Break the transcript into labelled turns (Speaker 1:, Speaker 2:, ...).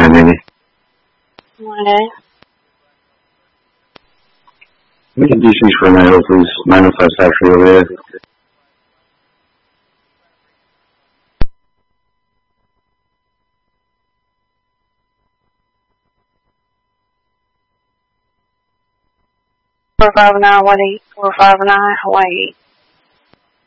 Speaker 1: morning, Amy.
Speaker 2: Morning.
Speaker 1: We get DCs for 905, please. 905 Factory over there.
Speaker 2: Four 5 9 1 8 4 5 9 Hawaii.